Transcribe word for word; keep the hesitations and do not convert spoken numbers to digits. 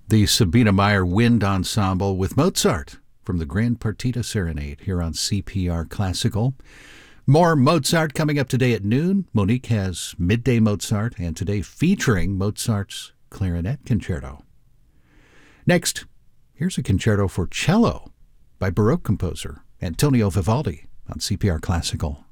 The Sabina Meyer Wind Ensemble with Mozart from the Grand Partita Serenade here on C P R Classical. More Mozart coming up today at noon. Monique has Midday Mozart, and today featuring Mozart's Clarinet Concerto. Next, here's a concerto for cello by Baroque composer Antonio Vivaldi on C P R Classical.